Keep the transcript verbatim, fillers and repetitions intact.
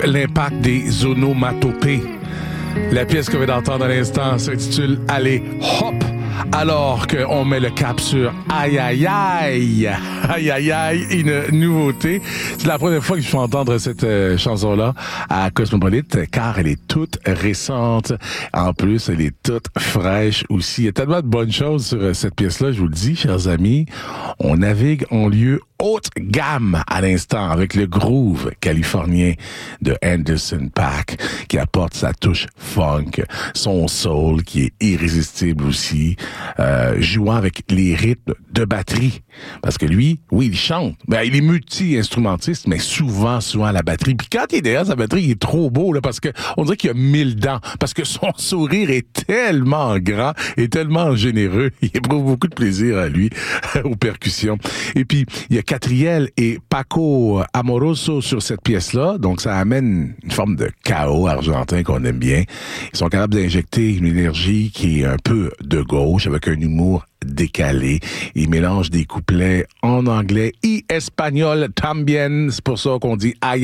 l'impact des onomatopées. La pièce qu'on vient d'entendre à l'instant s'intitule « Allez, hop !» alors qu'on met le cap sur aïe aïe aïe aïe aïe aïe, une nouveauté. C'est la première fois que je fais entendre cette euh, chanson-là à Cosmopolite, car elle est toute récente. En plus, elle est toute fraîche aussi. Il y a tellement de bonnes choses sur euh, cette pièce-là, je vous le dis, chers amis. On navigue en lieu haute gamme à l'instant avec le groove californien de Anderson .Paak qui apporte sa touche funk, son soul qui est irrésistible aussi, euh, jouant avec les rythmes de batterie. Parce que lui, oui, il chante, ben, il est multi-instrumentiste, mais souvent, souvent à la batterie. Puis quand il est derrière sa batterie, il est trop beau, là, parce que on dirait qu'il a mille dents, parce que son sourire est tellement grand et tellement généreux. Il éprouve beaucoup de plaisir à lui, aux percussions. Et puis, il y a Catriel et Paco Amoroso sur cette pièce-là, donc ça amène une forme de chaos argentin qu'on aime bien. Ils sont capables d'injecter une énergie qui est un peu de gauche, avec un humour décalé. Ils mélangent des couplets en anglais et espagnol también. C'est pour ça qu'on dit aïe